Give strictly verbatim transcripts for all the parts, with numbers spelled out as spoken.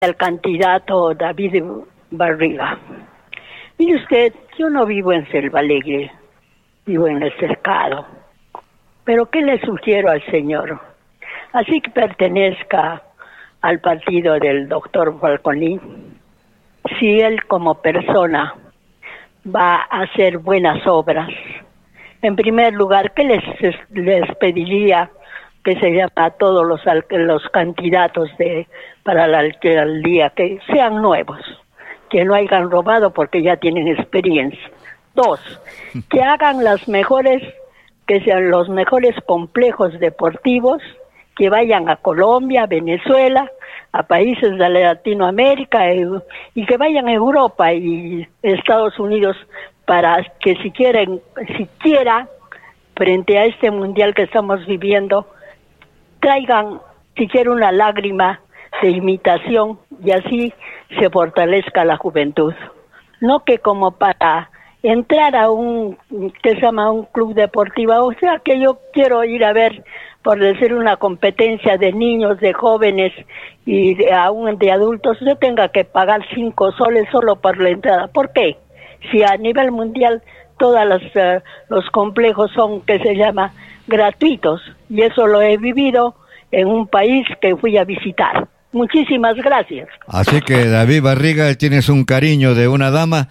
al candidato David Barriga. Mire usted, yo no vivo en Selva Alegre, vivo en el Cercado. Pero ¿qué le sugiero al señor? Así que pertenezca al partido del doctor Falconi, si él como persona va a hacer buenas obras, en primer lugar, ¿qué les, les pediría que se llama a todos los, los candidatos de para la alcaldía, que sean nuevos, que no hayan robado porque ya tienen experiencia? Dos, que hagan las mejores, que sean los mejores complejos deportivos, que vayan a Colombia, Venezuela, a países de Latinoamérica y que vayan a Europa y Estados Unidos para que si quieren, siquiera frente a este mundial que estamos viviendo, traigan siquiera una lágrima de imitación y así se fortalezca la juventud. No que como para entrar a un, que se llama un club deportivo, o sea que yo quiero ir a ver, por decir, una competencia de niños, de jóvenes y de, aún de adultos, yo tenga que pagar cinco soles solo por la entrada. ¿Por qué? Si a nivel mundial todos los, uh, los complejos son, que se llama, gratuitos, y eso lo he vivido en un país que fui a visitar. Muchísimas gracias. Así que, David Barriga, tienes un cariño de una dama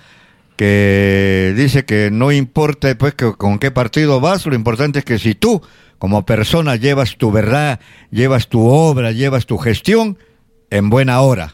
que dice que no importa pues que con qué partido vas, lo importante es que si tú como persona llevas tu verdad, llevas tu obra, llevas tu gestión en buena hora.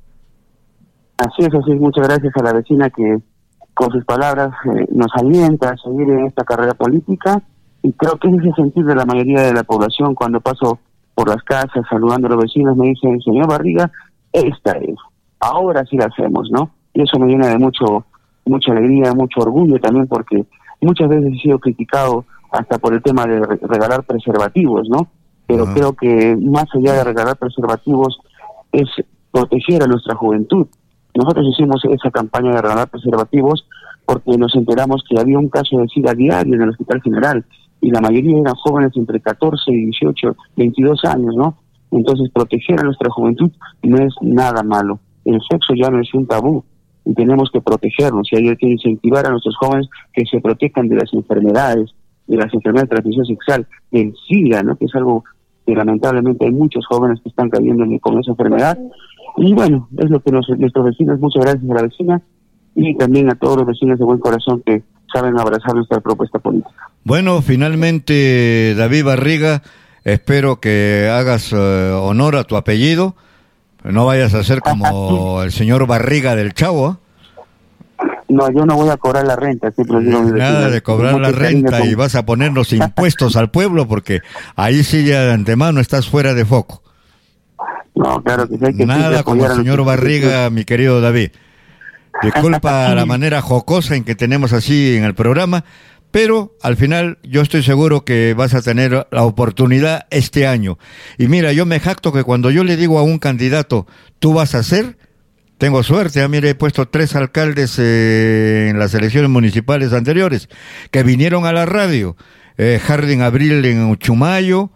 Así es, así es. Muchas gracias a la vecina que con sus palabras eh, nos alienta a seguir en esta carrera política, y creo que es ese sentido de la mayoría de la población. Cuando paso por las casas saludando a los vecinos me dicen: señor Barriga, esta es, ahora sí la hacemos, ¿no? Y eso me llena de mucho mucha alegría, mucho orgullo también, porque muchas veces he sido criticado hasta por el tema de re- regalar preservativos, ¿no? Pero uh-huh. creo que más allá de regalar preservativos es proteger a nuestra juventud. Nosotros hicimos esa campaña de regalar preservativos porque nos enteramos que había un caso de SIDA diario en el Hospital General, y la mayoría eran jóvenes entre catorce y dieciocho, veintidós años, ¿no? Entonces, proteger a nuestra juventud no es nada malo. El sexo ya no es un tabú, y tenemos que protegernos, y hay que incentivar a nuestros jóvenes que se protejan de las enfermedades, de las enfermedades de transmisión sexual, del SIDA, ¿no? Que es algo que lamentablemente hay muchos jóvenes que están cayendo con esa enfermedad. Y bueno, es lo que nos, nuestros vecinos, muchas gracias a la vecina, y también a todos los vecinos de buen corazón que saben abrazar nuestra propuesta política. Bueno, finalmente, David Barriga, espero que hagas uh, honor a tu apellido. No vayas a ser como el señor Barriga del Chavo. No, yo no voy a cobrar la renta. Siempre digo, nada de cobrar la renta, y vas a poner los impuestos al pueblo, porque ahí sí ya de antemano estás fuera de foco. No, claro que sí, hay que nada como el señor Barriga, mi querido David. Disculpa la manera jocosa en que tenemos así en el programa, pero al final yo estoy seguro que vas a tener la oportunidad este año. Y mira, yo me jacto que cuando yo le digo a un candidato, tú vas a hacer, tengo suerte. ¿eh? Mire, he puesto tres alcaldes eh, en las elecciones municipales anteriores que vinieron a la radio. Eh, Jardín Abril en Uchumayo,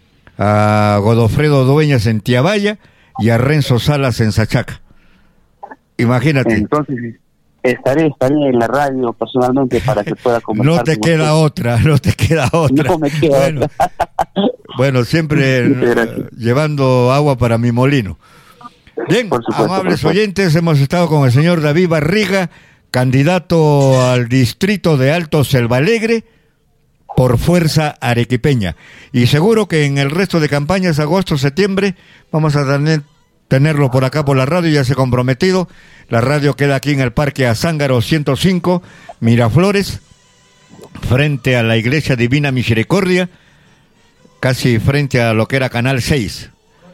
a Godofredo Dueñas en Tiabaya y a Renzo Salas en Sachaca. Imagínate. Entonces, estaré, estaré en la radio personalmente para que pueda conversar. No te queda usted. otra, no te queda otra. No me queda bueno, otra. bueno, siempre uh, llevando agua para mi molino. Bien, supuesto, amables oyentes, hemos estado con el señor David Barriga, candidato al distrito de Alto Selva Alegre por Fuerza Arequipeña. Y seguro que en el resto de campañas, agosto, septiembre, vamos a tener tenerlo por acá por la radio, ya se ha comprometido. La radio queda aquí en el Parque Azángaro ciento cinco, Miraflores, frente a la Iglesia Divina Misericordia, casi frente a lo que era Canal seis.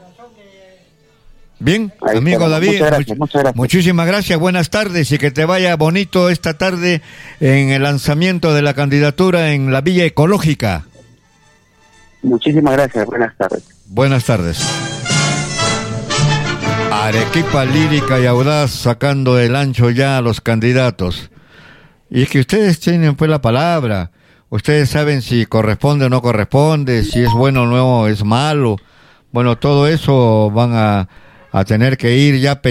Bien, ahí amigo está, David, muchas gracias, muchas gracias. Muchísimas gracias, buenas tardes, y que te vaya bonito esta tarde en el lanzamiento de la candidatura en la Villa Ecológica. Muchísimas gracias, buenas tardes. Buenas tardes. Arequipa lírica y audaz, sacando el ancho ya a los candidatos. Y es que ustedes tienen pues la palabra, ustedes saben si corresponde o no corresponde, si es bueno o no es malo. Bueno, todo eso van a, a tener que ir ya